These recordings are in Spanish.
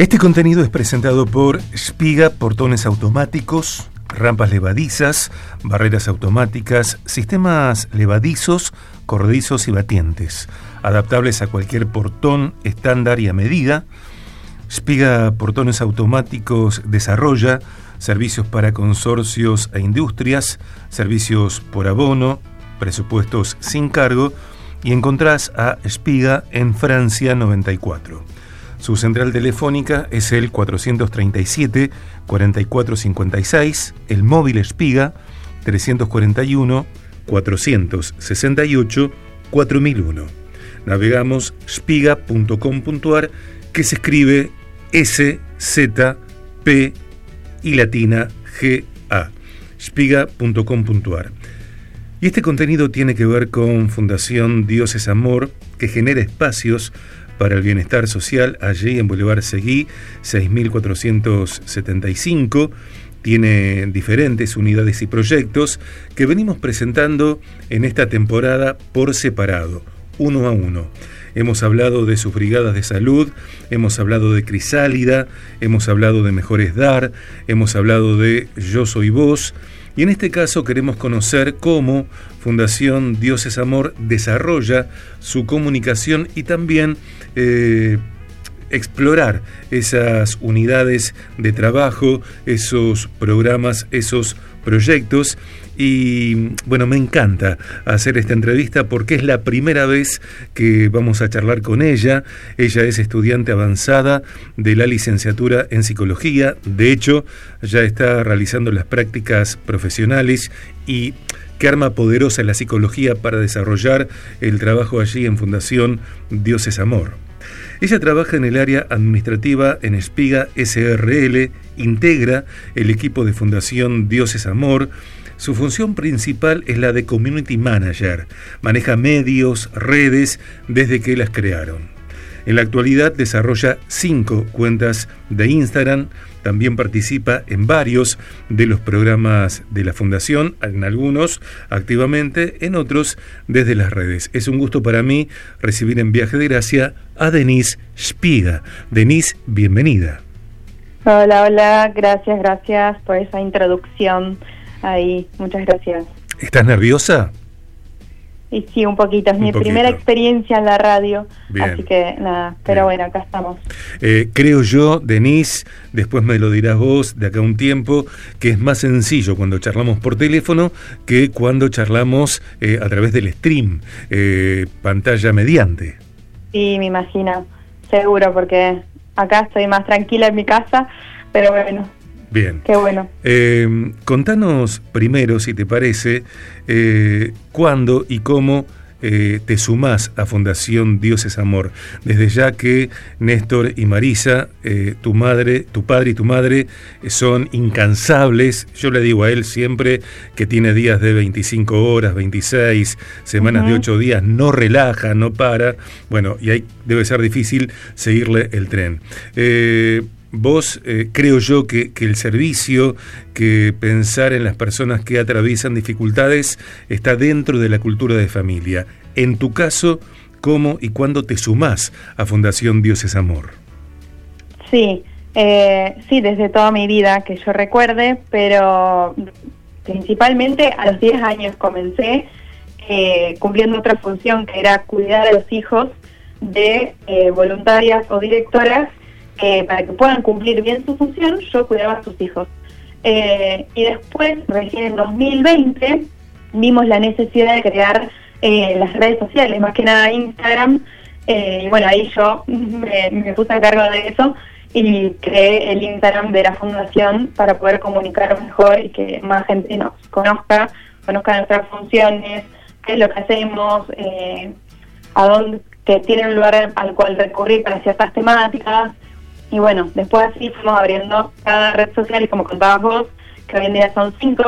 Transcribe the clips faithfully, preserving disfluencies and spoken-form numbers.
Este contenido es presentado por Spiga, portones automáticos, rampas levadizas, barreras automáticas, sistemas levadizos, corredizos y batientes, adaptables a cualquier portón estándar y a medida. Spiga Portones Automáticos desarrolla servicios para consorcios e industrias, servicios por abono, presupuestos sin cargo, y encontrás a Spiga en Francia noventa y cuatro. Su central telefónica es el cuatrocientos treinta y siete, cuarenta y cuatro cincuenta y seis, el móvil Spiga trescientos cuarenta y uno, cuatrocientos sesenta y ocho, cuatro mil uno. Navegamos spiga punto com punto a r, que se escribe S Z P y latina G A, spiga punto com punto a r. Y este contenido tiene que ver con Fundación Dios es Amor, que genera espacios para el bienestar social allí en Boulevard Seguí seis mil cuatrocientos setenta y cinco. Tiene diferentes unidades y proyectos que venimos presentando en esta temporada por separado, uno a uno. Hemos hablado de sus brigadas de salud, hemos hablado de Crisálida, hemos hablado de Mejores Dar, hemos hablado de Yo Soy Vos, y en este caso queremos conocer cómo Fundación Dios es Amor desarrolla su comunicación y también eh, explorar esas unidades de trabajo, esos programas, esos proyectos. Y bueno, me encanta hacer esta entrevista porque es la primera vez que vamos a charlar con ella. Ella es estudiante avanzada de la licenciatura en psicología. De hecho, ya está realizando las prácticas profesionales. Y qué arma poderosa es la psicología para desarrollar el trabajo allí en Fundación Dios es Amor. Ella trabaja en el área administrativa en Spiga S R L, integra el equipo de Fundación Dios es Amor. Su función principal es la de Community Manager. Maneja medios, redes, desde que las crearon. En la actualidad desarrolla cinco cuentas de Instagram. También participa en varios de los programas de la Fundación, en algunos activamente, en otros desde las redes. Es un gusto para mí recibir en Viaje de Gracia a Denise Spiga. Denise, bienvenida. Hola, hola, gracias, gracias por esa introducción. Ahí, muchas gracias. ¿Estás nerviosa? Y sí, un poquito. Es un mi poquito. Primera experiencia en la radio. Bien. Así que nada, pero Bien. Bueno, acá estamos. Eh, creo yo, Denise, después me lo dirás vos de acá a un tiempo, que es más sencillo cuando charlamos por teléfono que cuando charlamos eh, a través del stream, eh, pantalla mediante. Sí, me imagino, seguro, porque acá estoy más tranquila en mi casa, pero bueno. Bien. Qué bueno. Eh, contanos primero, si te parece, eh, cuándo y cómo eh, te sumás a Fundación Dios es Amor. Desde ya que Néstor y Marisa, eh, tu madre, tu padre y tu madre eh, son incansables. Yo le digo a él siempre que tiene días de veinticinco horas, veintiséis, semanas uh-huh. de ocho días, no relaja, no para. Bueno, y ahí debe ser difícil seguirle el tren. Eh, Vos, eh, creo yo que, que el servicio, que pensar en las personas que atraviesan dificultades está dentro de la cultura de familia. En tu caso, ¿cómo y cuándo te sumás a Fundación Dios es Amor? Sí, eh, sí, desde toda mi vida que yo recuerde, pero principalmente a los diez años comencé eh, cumpliendo otra función que era cuidar a los hijos de eh, voluntarias o directoras. Eh, para que puedan cumplir bien su función, yo cuidaba a sus hijos. Eh, y después, recién en dos mil veinte, vimos la necesidad de crear eh, las redes sociales, más que nada Instagram. Eh, y bueno, ahí yo me, me puse a cargo de eso y creé el Instagram de la Fundación para poder comunicar mejor y que más gente nos conozca, conozca nuestras funciones, qué es lo que hacemos, eh, a dónde, que tiene un lugar al cual recurrir para ciertas temáticas. Y bueno, después así fuimos abriendo cada red social, y como contabas vos, que hoy en día son cinco,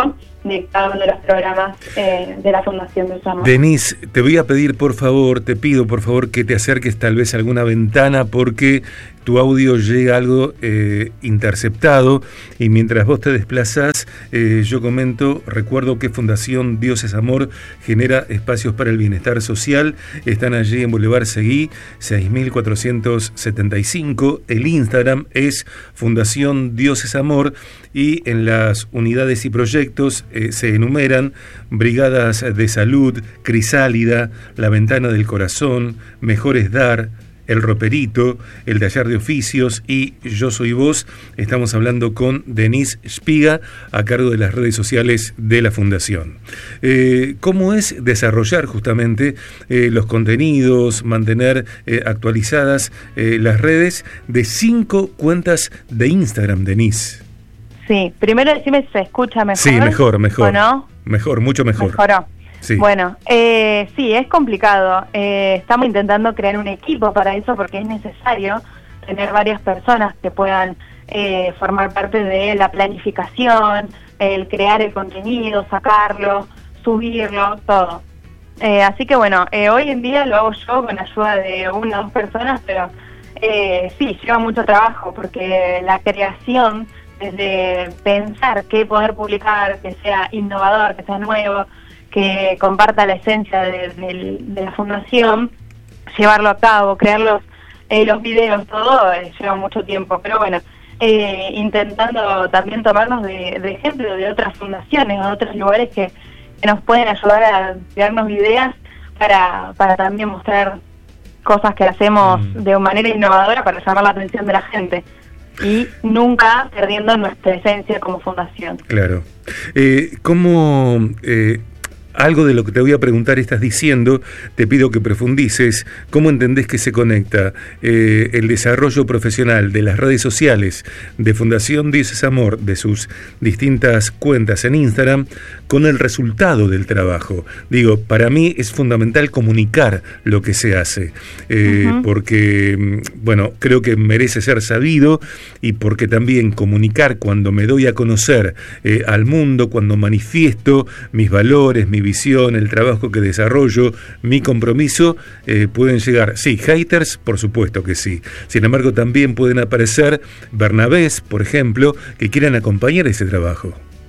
de cada uno de los programas eh, de la Fundación Dios es Amor. Denise, te voy a pedir por favor, te pido por favor que te acerques tal vez a alguna ventana porque tu audio llega algo eh, interceptado y mientras vos te desplazás, eh, yo comento, recuerdo que Fundación Dios es Amor genera espacios para el bienestar social, están allí en Boulevard Seguí, seis mil cuatrocientos setenta y cinco, el Instagram es Fundación Dios es Amor y en las unidades y proyectos eh, se enumeran Brigadas de Salud, Crisálida, La Ventana del Corazón, Mejores Dar, El Roperito, El Taller de Oficios y Yo Soy Vos. Estamos hablando con Denise Spiga a cargo de las redes sociales de la Fundación. Eh, ¿Cómo es desarrollar justamente eh, los contenidos, mantener eh, actualizadas eh, las redes de cinco cuentas de Instagram, Denise? Sí, primero decime si se escucha mejor. Sí, mejor, mejor. ¿O no? Mejor, mucho mejor. Mejoró. Sí. Bueno, eh, sí, es complicado. Eh, estamos intentando crear un equipo para eso porque es necesario tener varias personas que puedan eh, formar parte de la planificación, el crear el contenido, sacarlo, subirlo, todo. Eh, así que bueno, eh, hoy en día lo hago yo con ayuda de una o dos personas, pero eh, sí, lleva mucho trabajo porque la creación, desde pensar qué poder publicar, que sea innovador, que sea nuevo, que comparta la esencia de, de, de la fundación, llevarlo a cabo, crear los, eh, los videos, todo eh, lleva mucho tiempo, pero bueno, eh, intentando también tomarnos de, de ejemplo de otras fundaciones o de otros lugares que, que nos pueden ayudar a darnos ideas para, para también mostrar cosas que hacemos mm. de manera innovadora para llamar la atención de la gente. Y nunca perdiendo nuestra esencia como fundación. Claro. Eh, ¿Cómo... Eh Algo de lo que te voy a preguntar estás diciendo, te pido que profundices, ¿cómo entendés que se conecta eh, el desarrollo profesional de las redes sociales de Fundación Dios es Amor, de sus distintas cuentas en Instagram, con el resultado del trabajo? Digo, para mí es fundamental comunicar lo que se hace, eh, uh-huh. porque, bueno, creo que merece ser sabido y porque también comunicar cuando me doy a conocer eh, al mundo, cuando manifiesto mis valores, mi visión, el trabajo que desarrollo, mi compromiso, eh, pueden llegar, sí, haters, por supuesto que sí. Sin embargo, también pueden aparecer Bernabés, por ejemplo, que quieran acompañar ese trabajo.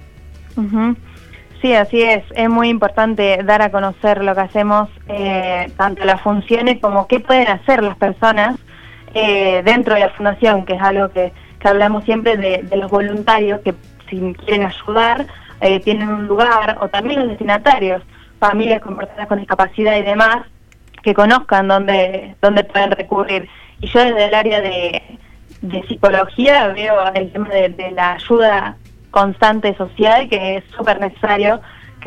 Uh-huh. Sí, así es. Es muy importante dar a conocer lo que hacemos, eh, tanto las funciones como qué pueden hacer las personas eh, dentro de la fundación, que es algo que, que hablamos siempre de, de los voluntarios que si quieren ayudar, Eh, tienen un lugar, o también los destinatarios, familias con personas con discapacidad y demás, que conozcan dónde, dónde pueden recurrir. Y yo desde el área de, de psicología veo el tema de, de la ayuda constante social, que es súper necesario,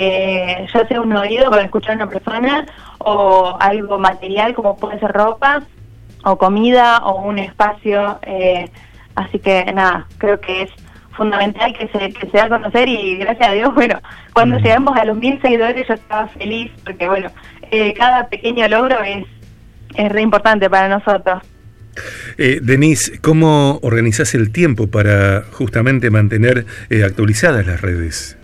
que ya sea un oído para escuchar a una persona, o algo material como puede ser ropa, o comida, o un espacio. Eh, así que nada, creo que es fundamental que se que se da a conocer y gracias a Dios, bueno, cuando mm. llegamos a los mil seguidores yo estaba feliz porque, bueno, eh, cada pequeño logro es, es re importante para nosotros. Eh, Denise, ¿cómo organizás el tiempo para justamente mantener eh, actualizadas las redes?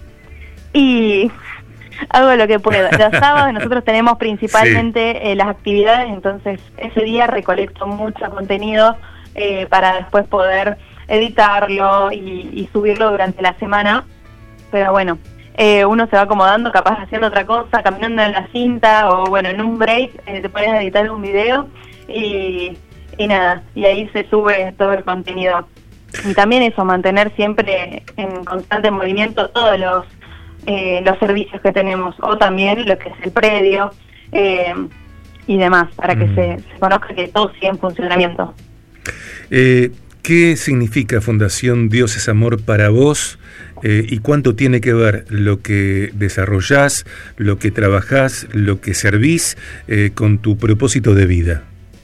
Y hago lo que puedo. Los sábados nosotros tenemos principalmente sí. eh, las actividades, entonces ese día recolecto mucho contenido eh, para después poder editarlo y, y subirlo durante la semana, pero bueno, eh, uno se va acomodando, capaz haciendo otra cosa, caminando en la cinta o bueno, en un break eh, te pones a editar un video y, y nada, y ahí se sube todo el contenido. Y también eso, mantener siempre en constante movimiento todos los eh, los servicios que tenemos, o también lo que es el predio eh, y demás, para que mm. se, se conozca que todo sigue en funcionamiento. Eh... ¿Qué significa Fundación Dios es Amor para vos eh, y cuánto tiene que ver lo que desarrollás, lo que trabajás, lo que servís eh, con tu propósito de vida?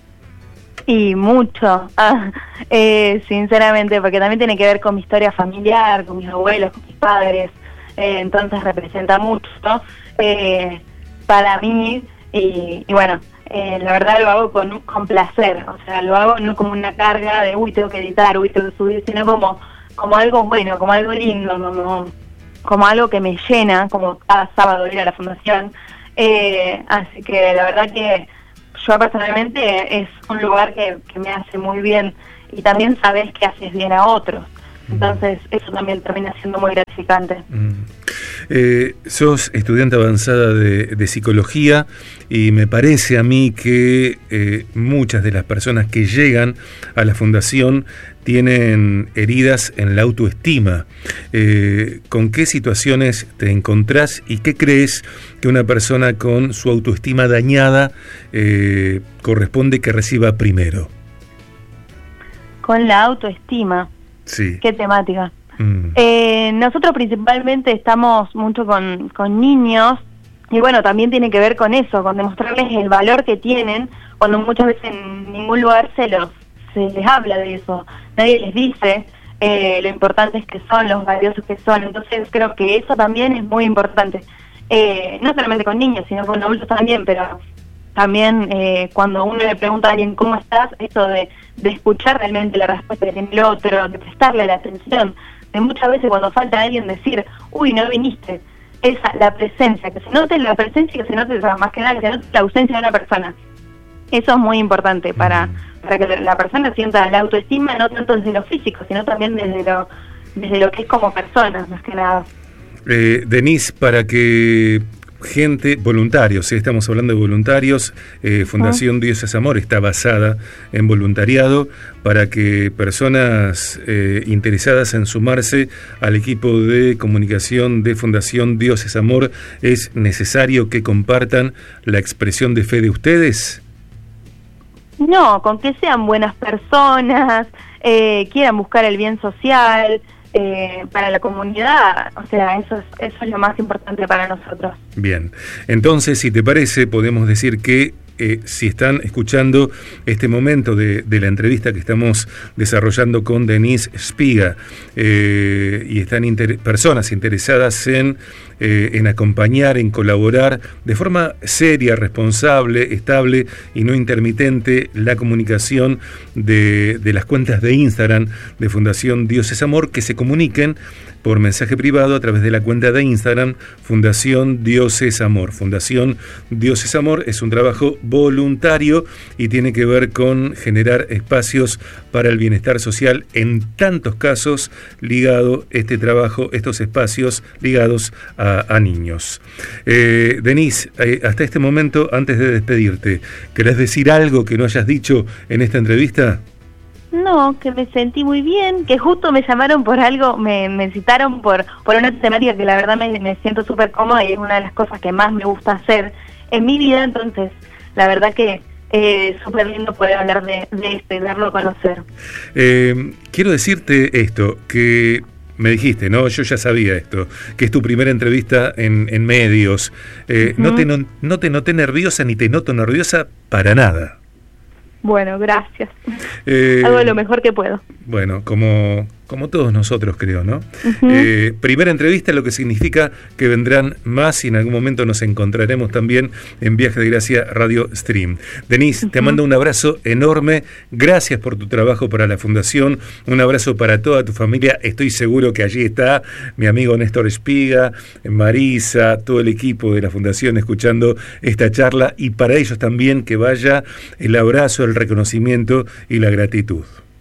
Y mucho, ah, eh, sinceramente, porque también tiene que ver con mi historia familiar, con mis abuelos, con mis padres, eh, entonces representa mucho, ¿no? eh, para mí y, y bueno, Eh, la verdad lo hago con, con placer, o sea, lo hago no como una carga de uy, tengo que editar, uy, tengo que subir, sino como, como algo bueno, como algo lindo, como, como algo que me llena, como cada sábado ir a la fundación. Eh, así que la verdad que yo personalmente es un lugar que, que me hace muy bien, y también sabes que haces bien a otros. Entonces eso también termina siendo muy gratificante. Mm. Eh, sos estudiante avanzada de, de psicología, y me parece a mí que eh, muchas de las personas que llegan a la fundación tienen heridas en la autoestima. Eh, ¿Con qué situaciones te encontrás y qué crees que una persona con su autoestima dañada eh, corresponde que reciba primero? Con la autoestima. Sí. ¿Qué temática? Mm. Eh, nosotros principalmente estamos mucho con, con niños, y bueno, también tiene que ver con eso, con demostrarles el valor que tienen, cuando muchas veces en ningún lugar se los se les habla de eso, nadie les dice eh, lo importantes que son, los valiosos que son. Entonces creo que eso también es muy importante, eh, no solamente con niños, sino con adultos también, pero también eh, cuando uno le pregunta a alguien cómo estás, eso de, de escuchar realmente la respuesta que tiene el otro, de prestarle la atención, de muchas veces cuando falta alguien decir, uy, no viniste, esa, la presencia, que se note la presencia, que se note, o sea, más que nada, que se note la ausencia de una persona. Eso es muy importante para, para que la persona sienta la autoestima, no tanto desde lo físico, sino también desde lo, desde lo que es como persona, más que nada. Eh, Denise, para que gente, voluntarios, ¿eh? Estamos hablando de voluntarios, eh, Fundación Dios es Amor está basada en voluntariado, para que personas eh, interesadas en sumarse al equipo de comunicación de Fundación Dios es Amor, ¿es necesario que compartan la expresión de fe de ustedes? No, con que sean buenas personas, eh, quieran buscar el bien social, eh, para la comunidad, o sea, eso es, eso es lo más importante para nosotros. Bien, entonces, si te parece, podemos decir que Eh, si están escuchando este momento de, de la entrevista que estamos desarrollando con Denise Spiga, eh, y están inter- personas interesadas en, eh, en acompañar, en colaborar de forma seria, responsable, estable y no intermitente la comunicación de, de las cuentas de Instagram de Fundación Dios es Amor, que se comuniquen por mensaje privado a través de la cuenta de Instagram Fundación Dios es Amor. Fundación Dios es Amor es un trabajo voluntario y tiene que ver con generar espacios para el bienestar social, en tantos casos ligado este trabajo, estos espacios ligados a, a niños. Eh, Denise, eh, hasta este momento, antes de despedirte, ¿querés decir algo que no hayas dicho en esta entrevista? No, que me sentí muy bien, que justo me llamaron por algo, me, me citaron por, por una temática que la verdad me, me siento súper cómoda y es una de las cosas que más me gusta hacer en mi vida. Entonces la verdad que eh, súper lindo poder hablar de, de esto y darlo a conocer. Eh, quiero decirte esto, que me dijiste, ¿no? Yo ya sabía esto, que es tu primera entrevista en, en medios. Eh, uh-huh. no, te, no, no te noté nerviosa ni te noto nerviosa para nada. Bueno, gracias. Eh, Hago lo mejor que puedo. Bueno, como, como todos nosotros, creo, ¿no? Uh-huh. Eh, primera entrevista, lo que significa que vendrán más y en algún momento nos encontraremos también en Viaje de Gracia Radio Stream. Denise, uh-huh. te mando un abrazo enorme. Gracias por tu trabajo para la Fundación. Un abrazo para toda tu familia. Estoy seguro que allí está mi amigo Néstor Spiga, Marisa, todo el equipo de la Fundación escuchando esta charla, y para ellos también que vaya el abrazo, el reconocimiento y la gratitud.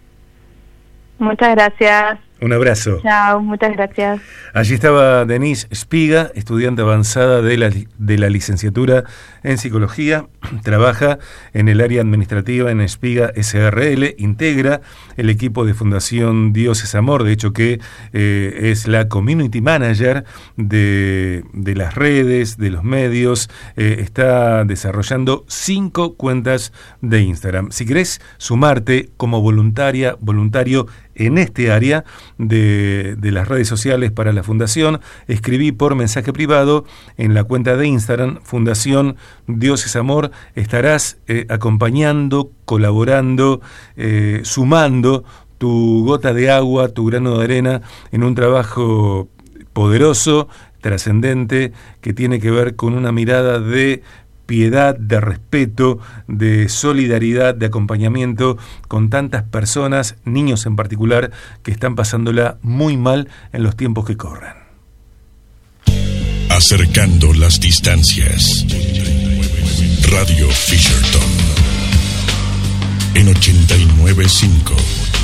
Muchas gracias. Un abrazo. Chao, muchas gracias. Allí estaba Denise Spiga, estudiante avanzada de la, de la licenciatura en Psicología. Trabaja en el área administrativa en Spiga S R L, integra el equipo de Fundación Dios es Amor, de hecho que eh, es la community manager de, de las redes, de los medios, eh, está desarrollando cinco cuentas de Instagram. Si querés sumarte como voluntaria, voluntario en este área de, de las redes sociales para la Fundación, escribí por mensaje privado en la cuenta de Instagram Fundación Dios es Amor. Estarás eh, acompañando, colaborando, eh, sumando tu gota de agua, tu grano de arena en un trabajo poderoso, trascendente, que tiene que ver con una mirada de piedad, de respeto, de solidaridad, de acompañamiento con tantas personas, niños en particular, que están pasándola muy mal en los tiempos que corren. Acercando las distancias. Radio Fisherton en ochenta y nueve punto cinco.